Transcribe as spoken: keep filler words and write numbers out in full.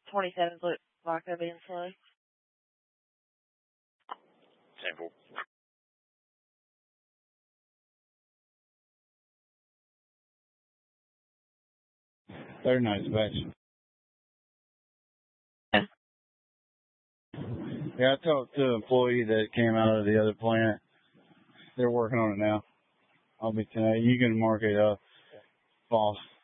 twenty-sevens look like they're being slow. Simple. Very nice batch. Yeah. Yeah, I talked to an employee that came out of the other plant. They're working on it now. I'll be tonight. You can mark it uh, false.